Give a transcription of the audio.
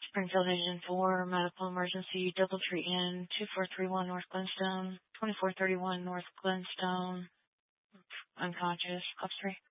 Springfield Agent 4, medical emergency, Doubletree Inn, 2431 North Glenstone, 2431 North Glenstone, unconscious, Ops 3.